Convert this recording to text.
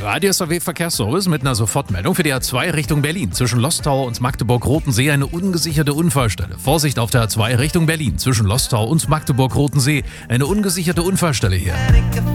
Radio SAW Verkehrsservice mit einer Sofortmeldung für die A2 Richtung Berlin. Zwischen Lostau und Magdeburg-Rotensee eine ungesicherte Unfallstelle. Vorsicht auf der A2 Richtung Berlin. Zwischen Lostau und Magdeburg-Rotensee eine ungesicherte Unfallstelle hier.